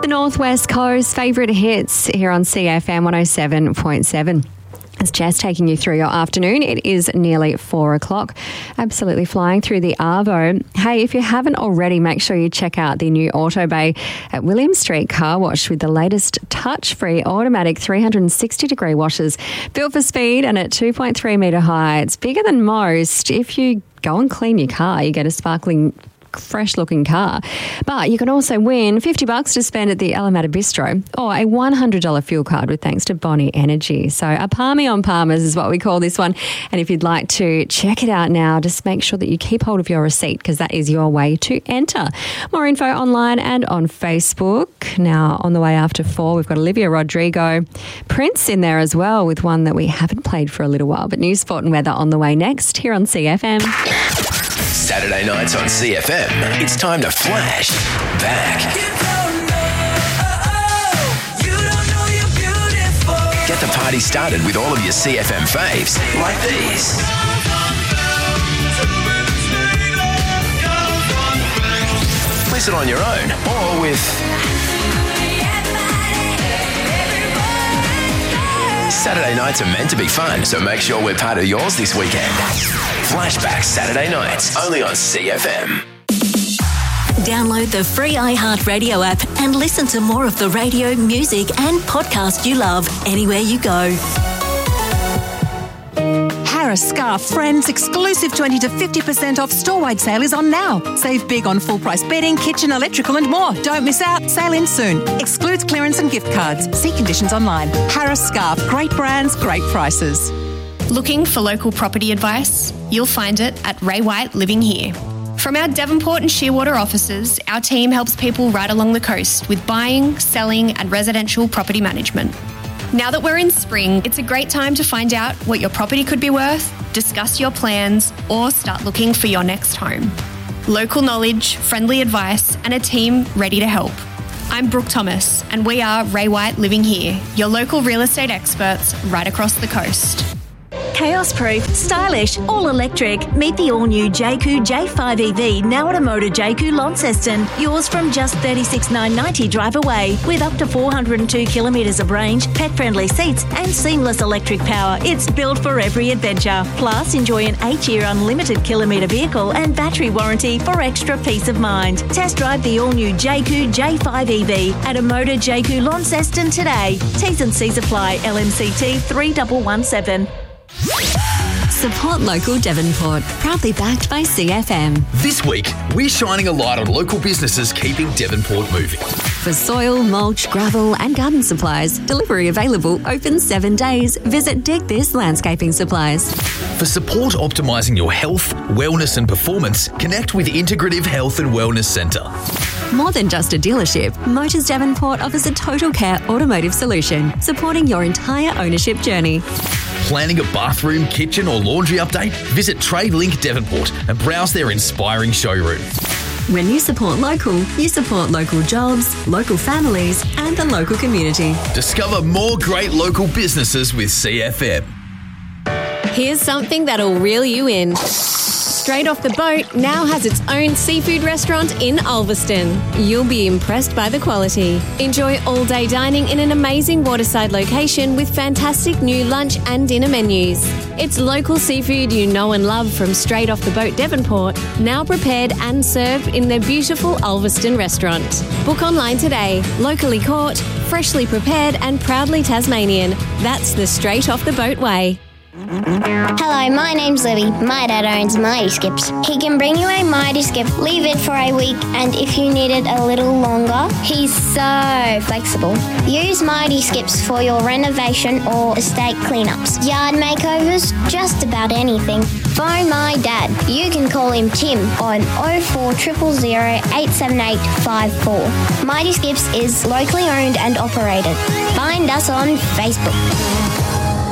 Northwest Coast favourite hits here on CFM 107.7. It's Jess taking you through your afternoon. It is nearly 4 o'clock. Absolutely flying through the Arvo. Hey, if you haven't already, make sure you check out the new Auto Bay at William Street Car Wash with the latest touch-free automatic 360-degree washers built for speed and at 2.3 metre high. It's bigger than most. If you go and clean your car, you get a sparkling fresh looking car. But you can also win $50 to spend at the Alameda Bistro or a $100 fuel card with thanks to Bonnie Energy. So a Palmy on Palmers is what we call this one. And if you'd like to check it out now, just make sure that you keep hold of your receipt because that is your way to enter. More info online and on Facebook. Now on the way after 4, we've got Olivia Rodrigo, Prince in there as well with one that we haven't played for a little while. But news, sport and weather on the way next here on CFM. Saturday nights on CFM, it's time to flash back. Get the party started with all of your CFM faves, like these. Listen on your own or with Saturday nights are meant to be fun, so make sure we're part of yours this weekend. Flashback Saturday nights, only on CFM. Download the free iHeartRadio app and listen to more of the radio, music and podcast you love anywhere you go. Harris Scarf Friends exclusive 20 to 50% off store-wide sale is on now. Save big on full-price bedding, kitchen, electrical and more. Don't miss out. Sale ends soon. Excludes clearance and gift cards. See conditions online. Harris Scarf. Great brands, great prices. Looking for local property advice? You'll find it at Ray White Living Here. From our Devonport and Shearwater offices, our team helps people right along the coast with buying, selling and residential property management. Now that we're in spring, it's a great time to find out what your property could be worth, discuss your plans, or start looking for your next home. Local knowledge, friendly advice, and a team ready to help. I'm Brooke Thomas, and we are Ray White Living Here, your local real estate experts right across the coast. Chaos-proof, stylish, all-electric. Meet the all-new JQ J5 EV now at Amoda JQ Launceston. Yours from just $36,990 drive away. With up to 402 kilometres of range, pet-friendly seats and seamless electric power. It's built for every adventure. Plus, enjoy an 8-year unlimited kilometre vehicle and battery warranty for extra peace of mind. Test drive the all-new JQ J5 EV at Amoda JQ Launceston today. T's and C's apply. LMCT 3117. Support local Devonport, proudly backed by CFM. This week, we're shining a light on local businesses keeping Devonport moving. For soil, mulch, gravel and garden supplies, delivery available, open 7 days. Visit Dig This Landscaping Supplies. For support optimising your health, wellness and performance, connect with Integrative Health and Wellness Centre. More than just a dealership, Motors Devonport offers a total care automotive solution, supporting your entire ownership journey. Planning a bathroom, kitchen or laundry update? Visit TradeLink Devonport and browse their inspiring showroom. When you support local jobs, local families and the local community. Discover more great local businesses with CFM. Here's something that'll reel you in. Straight Off the Boat now has its own seafood restaurant in Ulverston. You'll be impressed by the quality. Enjoy all-day dining in an amazing waterside location with fantastic new lunch and dinner menus. It's local seafood you know and love from Straight Off the Boat Devonport, now prepared and served in their beautiful Ulverston restaurant. Book online today. Locally caught, freshly prepared and proudly Tasmanian. That's the Straight Off the Boat way. Hello, my name's Libby. My dad owns Mighty Skips. He can bring you a Mighty Skip, leave it for a week, and if you need it a little longer, he's so flexible. Use Mighty Skips for your renovation or estate cleanups, yard makeovers, just about anything. Phone my dad. You can call him Tim on 0400 878 54. Mighty Skips is locally owned and operated. Find us on Facebook.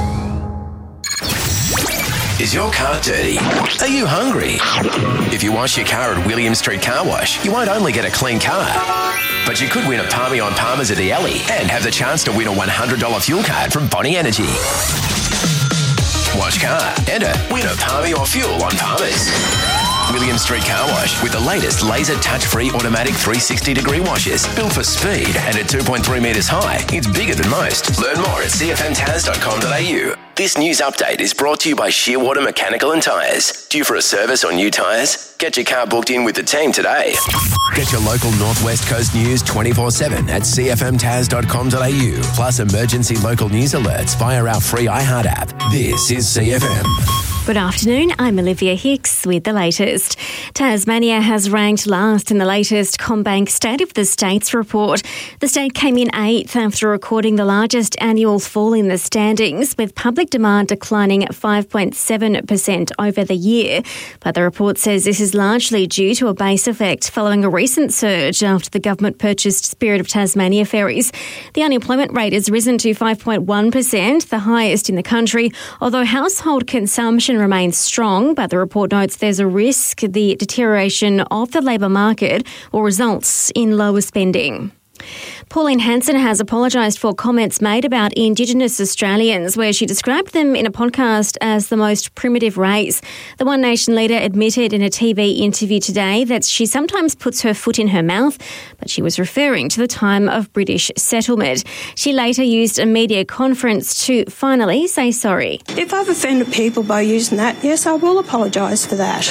Is your car dirty? Are you hungry? If you wash your car at William Street Car Wash, you won't only get a clean car, but you could win a Palmy on Palmers at the Alley and have the chance to win a $100 fuel card from Bonnie Energy. Wash car, enter, win a Palmy or fuel on Palmers. William Street Car Wash with the latest laser touch-free automatic 360-degree washes. Built for speed and at 2.3 metres high, it's bigger than most. Learn more at cfmtaz.com.au. This news update is brought to you by Shearwater Mechanical and Tyres. Due for a service or new tyres? Get your car booked in with the team today. Get your local Northwest Coast news 24/7 at cfmtaz.com.au. Plus emergency local news alerts via our free iHeart app. This is CFM. Good afternoon, I'm Olivia Hicks with the latest. Tasmania has ranked last in the latest CommBank State of the States report. The state came in 8th after recording the largest annual fall in the standings, with public demand declining 5.7% over the year. But the report says this is largely due to a base effect following a recent surge after the government purchased Spirit of Tasmania ferries. The unemployment rate has risen to 5.1%, the highest in the country, although household consumption remains strong, but the report notes there's a risk the deterioration of the labour market will result in lower spending. Pauline Hanson has apologised for comments made about Indigenous Australians, where she described them in a podcast as the most primitive race. The One Nation leader admitted in a TV interview today that she sometimes puts her foot in her mouth, but she was referring to the time of British settlement. She later used a media conference to finally say sorry. If I've offended people by using that, yes, I will apologise for that.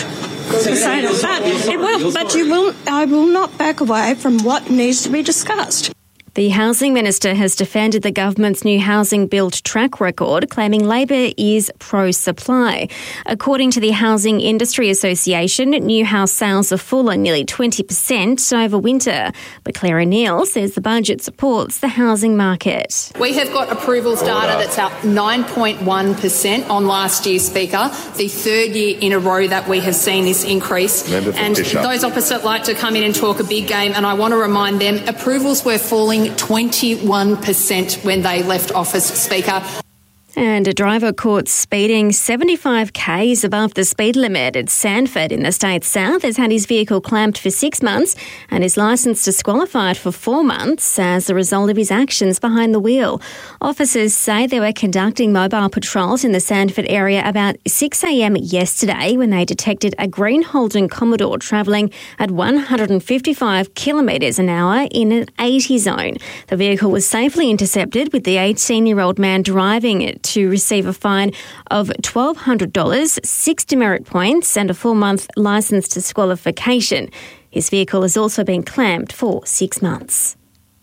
I will not back away from what needs to be discussed. The Housing Minister has defended the government's new housing build track record, claiming Labor is pro-supply. According to the Housing Industry Association, new house sales have fallen nearly 20% over winter. But Claire O'Neill says the budget supports the housing market. We have got approvals data that's up 9.1% on last year, Speaker, the third year in a row that we have seen this increase. And those opposite like to come in and talk a big game, and I want to remind them approvals were falling 21% when they left office, Speaker. And a driver caught speeding 75 k's above the speed limit at Sanford in the state's south has had his vehicle clamped for 6 months and his licence disqualified for 4 months as a result of his actions behind the wheel. Officers say they were conducting mobile patrols in the Sanford area about 6 a.m. yesterday when they detected a green Holden Commodore travelling at 155 kilometres an hour in an 80 zone. The vehicle was safely intercepted with the 18-year-old man driving it to receive a fine of $1,200, 6 demerit points and a 4-month licence disqualification. His vehicle has also been clamped for 6 months.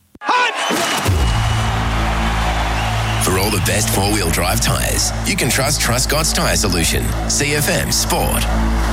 For all the best four-wheel drive tyres, you can trust Truscott's Tyre Solution. CFM Sport.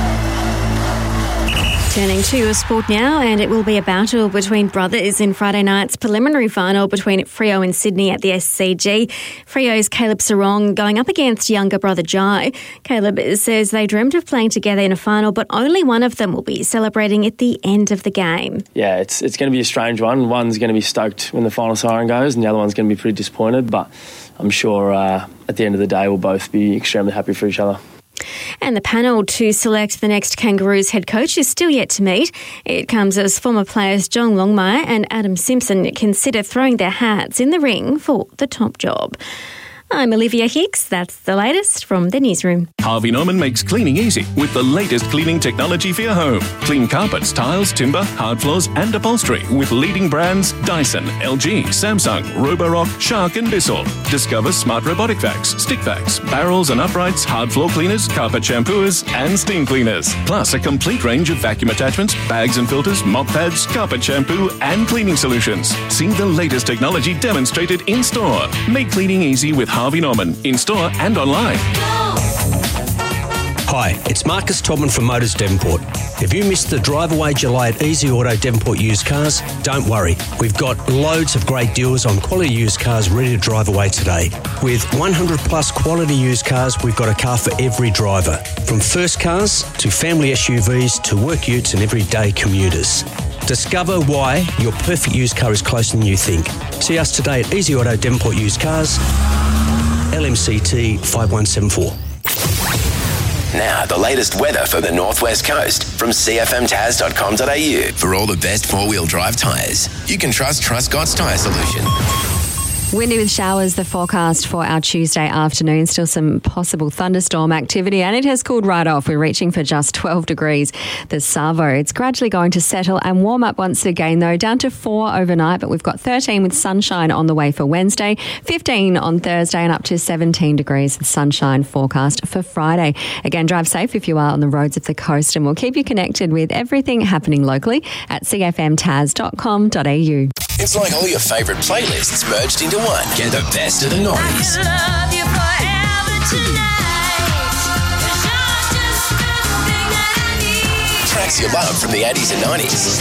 Turning to your sport now, and it will be a battle between brothers in Friday night's preliminary final between Freo and Sydney at the SCG. Freo's Caleb Sarong going up against younger brother Jai. Caleb says they dreamt of playing together in a final, but only one of them will be celebrating at the end of the game. Yeah, it's going to be a strange one. One's going to be stoked when the final siren goes, and the other one's going to be pretty disappointed, but I'm sure at the end of the day we'll both be extremely happy for each other. And the panel to select the next Kangaroos head coach is still yet to meet. It comes as former players John Longmire and Adam Simpson consider throwing their hats in the ring for the top job. I'm Olivia Hicks. That's the latest from the newsroom. Harvey Norman makes cleaning easy with the latest cleaning technology for your home. Clean carpets, tiles, timber, hard floors and upholstery with leading brands Dyson, LG, Samsung, Roborock, Shark and Bissell. Discover smart robotic vacs, stick vacs, barrels and uprights, hard floor cleaners, carpet shampooers and steam cleaners. Plus a complete range of vacuum attachments, bags and filters, mop pads, carpet shampoo and cleaning solutions. See the latest technology demonstrated in store. Make cleaning easy with Harvey Norman, in store and online. Hi, it's Marcus Todman from Motors Devonport. If you missed the drive away July at Easy Auto Devonport Used Cars, don't worry. We've got loads of great deals on quality used cars ready to drive away today. With 100 plus quality used cars, we've got a car for every driver. From first cars to family SUVs to work utes and everyday commuters. Discover why your perfect used car is closer than you think. See us today at Easy Auto Devonport Used Cars, LMCT 5174. Now, the latest weather for the Northwest Coast from cfmtaz.com.au. For all the best four-wheel drive tyres, you can trust Truscott's Tyre Solution. Windy with showers, the forecast for our Tuesday afternoon. Still some possible thunderstorm activity, and it has cooled right off. We're reaching for just 12 degrees. The Savo, it's gradually going to settle and warm up once again, though, down to 4 overnight, but we've got 13 with sunshine on the way for Wednesday, 15 on Thursday, and up to 17 degrees with sunshine forecast for Friday. Again, drive safe if you are on the roads of the coast, and we'll keep you connected with everything happening locally at cfmtaz.com.au. It's like all your favourite playlists merged into one. Get the best of the 90s. Tracks you love from the 80s and 90s.